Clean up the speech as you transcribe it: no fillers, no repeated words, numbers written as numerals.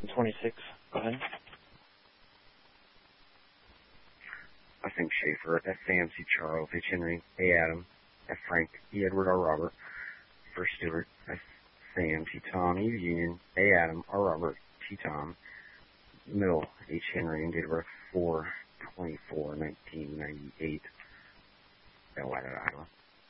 26. Go ahead. I think Schaefer, F. Fancy, Charles, H. Henry, A. Adam, F. Frank, E. Edward, R. Robert, First Stewart, F. Sam, T. Tom, E. Union, A. Adam, R. Robert, T. Tom, Middle, H. Henry, and date of birth 4/24/1998, Iowa.